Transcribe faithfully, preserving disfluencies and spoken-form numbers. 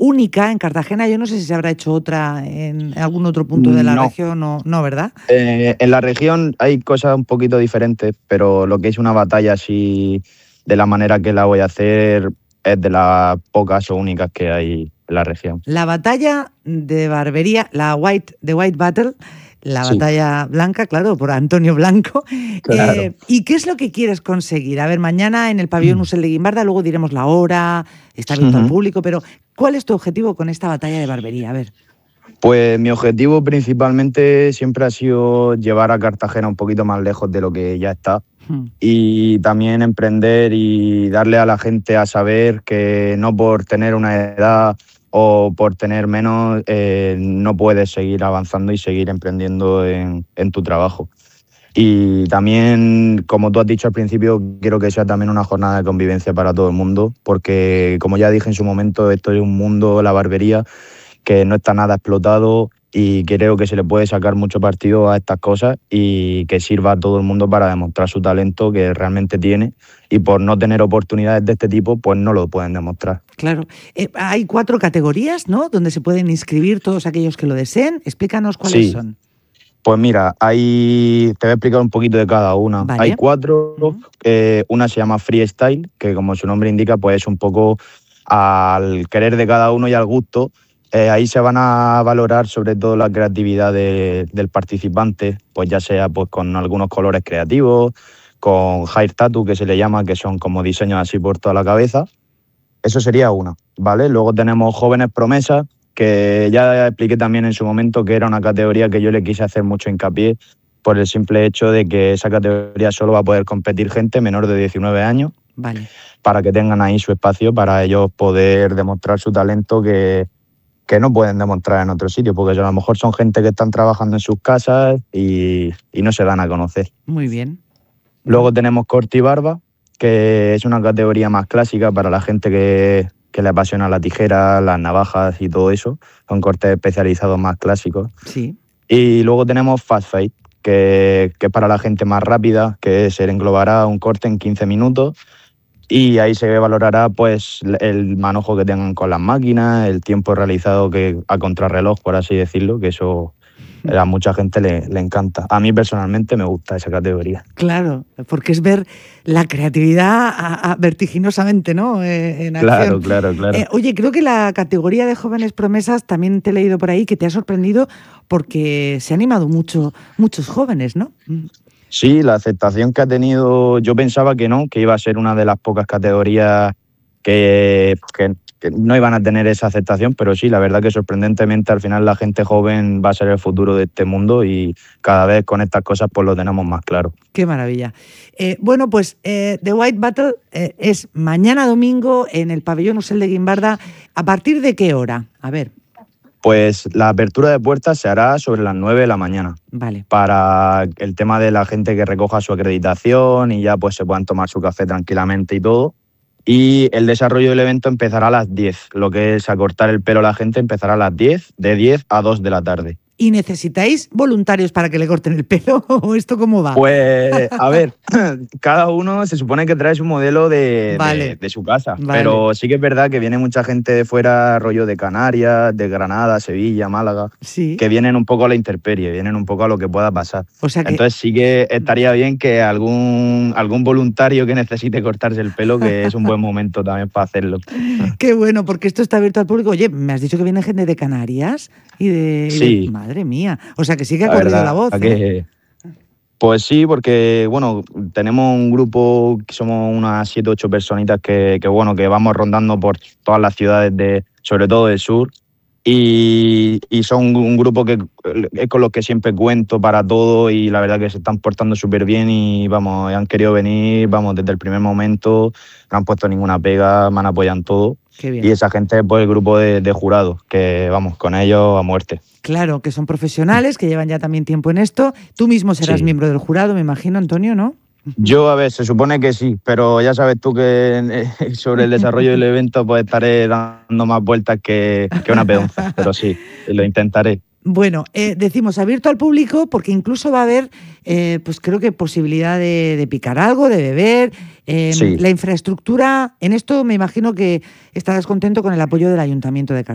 única en Cartagena. Yo no sé si se habrá hecho otra en algún otro punto de la No. región o no, ¿verdad? Eh, en la región hay cosas un poquito diferentes, pero lo que es una batalla así, de la manera que la voy a hacer, es de las pocas o únicas que hay en la región. La batalla de barbería, la White, The White Battle, la Sí. batalla blanca, claro, por Antonio Blanco. Claro. Eh, ¿Y qué es lo que quieres conseguir? A ver, mañana en el pabellón Usel de Guimbarda, luego diremos la hora, está abierto al Ujú. público, pero ¿cuál es tu objetivo con esta batalla de barbería? A ver. Pues mi objetivo principalmente siempre ha sido llevar a Cartagena un poquito más lejos de lo que ya está. Hmm. Y también emprender y darle a la gente a saber que no por tener una edad o por tener menos eh, no puedes seguir avanzando y seguir emprendiendo en, en tu trabajo. Y también, como tú has dicho al principio, quiero que sea también una jornada de convivencia para todo el mundo, porque como ya dije en su momento, esto es un mundo, la barbería, que no está nada explotado y creo que se le puede sacar mucho partido a estas cosas y que sirva a todo el mundo para demostrar su talento que realmente tiene, y por no tener oportunidades de este tipo, pues no lo pueden demostrar. Claro. Eh, hay cuatro categorías, ¿no?, donde se pueden inscribir todos aquellos que lo deseen. Explícanos cuáles Sí. son. Pues mira, hay, te voy a explicar un poquito de cada una. Vale. Hay cuatro, Uh-huh. eh, una se llama Freestyle, que como su nombre indica, pues es un poco al querer de cada uno y al gusto. Eh, ahí se van a valorar sobre todo la creatividad de, del participante, pues ya sea pues con algunos colores creativos, con hair tattoo, que se le llama, que son como diseños así por toda la cabeza. Eso sería una, ¿vale? Luego tenemos Jóvenes Promesas, que ya expliqué también en su momento que era una categoría que yo le quise hacer mucho hincapié por el simple hecho de que esa categoría solo va a poder competir gente menor de diecinueve años. Vale. Para que tengan ahí su espacio para ellos poder demostrar su talento que, que no pueden demostrar en otro sitio, porque a lo mejor son gente que están trabajando en sus casas y, y no se dan a conocer. Muy bien. Luego tenemos Corte y Barba, que es una categoría más clásica para la gente que, que le apasiona la tijera, las navajas y todo eso. Son cortes especializados más clásicos. Sí. Y luego tenemos Fast Fade, que, que es para la gente más rápida, que se englobará un corte en quince minutos. Y ahí se valorará pues el manejo que tengan con las máquinas, el tiempo realizado que a contrarreloj, por así decirlo, que eso a mucha gente le, le encanta. A mí personalmente me gusta esa categoría. Claro, porque es ver la creatividad a, a vertiginosamente, ¿no?, eh, en acción. Claro, claro, claro. Eh, oye, creo que la categoría de Jóvenes Promesas también te he leído por ahí que te ha sorprendido porque se han animado mucho, muchos jóvenes, ¿no? Sí, la aceptación que ha tenido, yo pensaba que no, que iba a ser una de las pocas categorías que, que, que no iban a tener esa aceptación, pero sí, la verdad que sorprendentemente al final la gente joven va a ser el futuro de este mundo y cada vez con estas cosas pues lo tenemos más claro. Qué maravilla. Eh, bueno, pues eh, The White Battle eh, es mañana domingo en el pabellón Usel de Guimbarda. ¿A partir de qué hora? A ver. Pues la apertura de puertas se hará sobre las nueve de la mañana. Vale. Para el tema de la gente que recoja su acreditación y ya pues se puedan tomar su café tranquilamente y todo. Y el desarrollo del evento empezará a las diez. Lo que es a cortar el pelo a la gente empezará a las diez, de diez a dos de la tarde. ¿Y necesitáis voluntarios para que le corten el pelo o esto cómo va? Pues, a ver, cada uno se supone que trae su modelo de, Vale. de, de su casa, Vale. pero sí que es verdad que viene mucha gente de fuera, rollo de Canarias, de Granada, Sevilla, Málaga, Sí. que vienen un poco a la intemperie, vienen un poco a lo que pueda pasar. O sea que... Entonces sí que estaría bien que algún, algún voluntario que necesite cortarse el pelo, que es un buen momento también para hacerlo. Qué bueno, porque esto está abierto al público. Oye, me has dicho que viene gente de Canarias y de... y Sí. de... Madre mía. O sea que sí que ha La corrido verdad, la voz. que... ¿eh? Pues sí, porque bueno, tenemos un grupo que somos unas siete, ocho personitas que, que bueno, que vamos rondando por todas las ciudades de, sobre todo del sur, y, y son un grupo que es con los que siempre cuento para todo y la verdad que se están portando súper bien y vamos, han querido venir, vamos, desde el primer momento, no han puesto ninguna pega, me han apoyado en todo. Qué bien. Y esa gente es pues el grupo de, de jurados, que vamos, con ellos a muerte. Claro, que son profesionales, que llevan ya también tiempo en esto. Tú mismo serás Sí. miembro del jurado, me imagino, Antonio, ¿no? Yo, a ver, se supone que sí, pero ya sabes tú que eh, sobre el desarrollo del evento pues estaré dando más vueltas que, que una pedonza, pero sí, lo intentaré. Bueno, eh, decimos abierto al público porque incluso va a haber, eh, pues creo que posibilidad de, de picar algo, de beber. Eh, Sí. La infraestructura, en esto me imagino que estarás contento con el apoyo del Ayuntamiento de Cartagena.